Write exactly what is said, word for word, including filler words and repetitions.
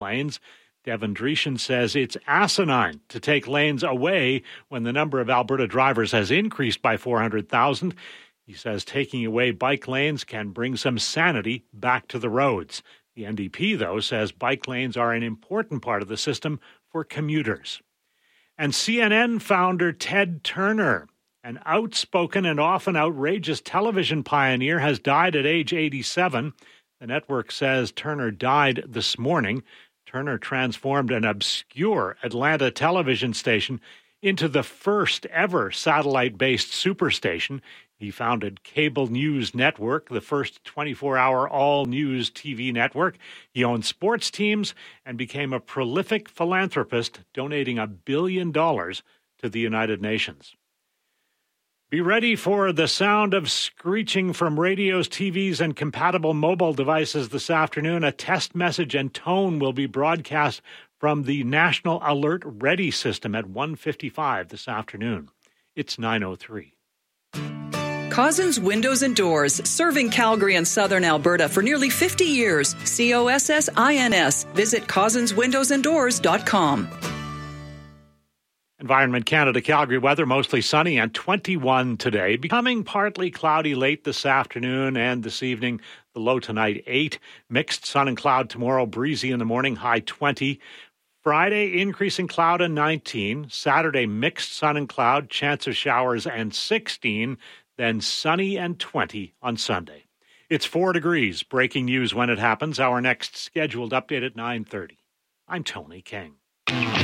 lanes. Devin Dreeshen says it's asinine to take lanes away when the number of Alberta drivers has increased by four hundred thousand. He says taking away bike lanes can bring some sanity back to the roads. The N D P, though, says bike lanes are an important part of the system for commuters. And C N N founder Ted Turner, an outspoken and often outrageous television pioneer, has died at age eighty-seven. The network says Turner died this morning. Turner transformed an obscure Atlanta television station into the first ever satellite-based superstation. He founded Cable News Network, the first twenty-four hour all-news T V network. He owned sports teams and became a prolific philanthropist, donating a billion dollars to the United Nations. Be ready for the sound of screeching from radios, T Vs, and compatible mobile devices this afternoon. A test message and tone will be broadcast from the National Alert Ready system at one fifty-five this afternoon. It's nine oh three. Cozzens Windows and Doors, serving Calgary and southern Alberta for nearly fifty years. C O S S I N S. Visit cozzens windows and doors dot com. Environment Canada Calgary weather, mostly sunny and twenty-one today. Becoming partly cloudy late this afternoon and this evening. The low tonight, eight. Mixed sun and cloud tomorrow, breezy in the morning, high twenty. Friday, increasing cloud and nineteen. Saturday, mixed sun and cloud, chance of showers and sixteen. Then sunny and twenty on Sunday. It's four degrees. Breaking news when it happens. Our next scheduled update at nine thirty. I'm Tony King.